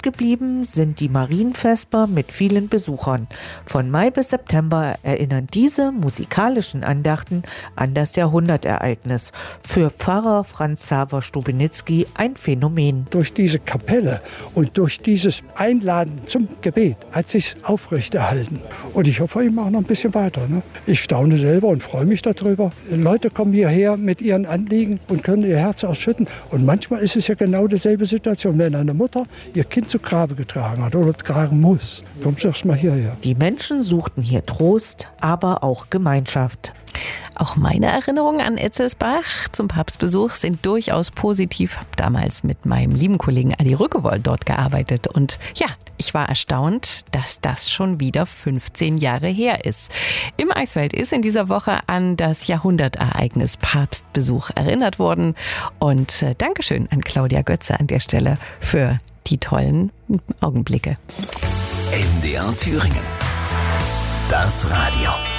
Unverbraucht geblieben sind die Marienvesper mit vielen Besuchern. Von Mai bis September erinnern diese musikalischen Andachten an das Jahrhundertereignis. Für Pfarrer Franz Xaver-Stubenitzky ein Phänomen. Durch diese Kapelle und durch dieses Einladen zum Gebet hat sich aufrechterhalten. Und ich hoffe immer auch noch ein bisschen weiter. Ich staune selber und freue mich darüber. Leute kommen hierher mit ihren Anliegen und können ihr Herz ausschütten. Und manchmal ist es ja genau dieselbe Situation, wenn eine Mutter ihr Kind zu Grabe getragen hat oder tragen muss. Kommt erst mal hierher. Die Menschen suchten hier Trost, aber auch Gemeinschaft. Auch meine Erinnerungen an Etzelsbach zum Papstbesuch sind durchaus positiv. Ich habe damals mit meinem lieben Kollegen Adi Rückewold dort gearbeitet. Und ja, ich war erstaunt, dass das schon wieder 15 Jahre her ist. Im Eichsfeld ist in dieser Woche an das Jahrhundertereignis Papstbesuch erinnert worden. Und Dankeschön an Claudia Götze an der Stelle für die tollen Augenblicke. MDR Thüringen. Das Radio.